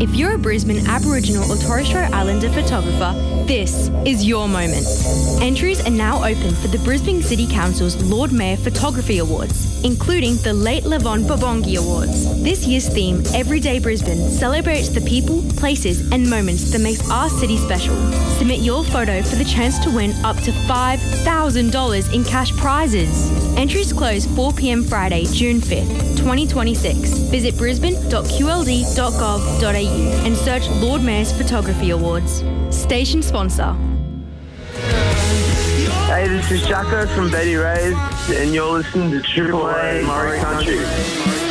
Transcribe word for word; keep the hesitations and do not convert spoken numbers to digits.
If you're a Brisbane Aboriginal or Torres Strait Islander photographer, this is your moment. Entries are now open for the Brisbane City Council's Lord Mayor Photography Awards, including the Late Levon Babongi Awards. This year's theme, Everyday Brisbane, celebrates the people, places and moments that makes our city special. Submit your photo for the chance to win up to five thousand dollars in cash prizes. Entries close four p.m. Friday, June fifth, twenty twenty-six. Visit brisbane dot q l d dot gov dot a u and search Lord Mayor's Photography Awards. Station sponsor. Hey, this is Jacko from Betty Ray's, and you're listening to Triple A Murray Country.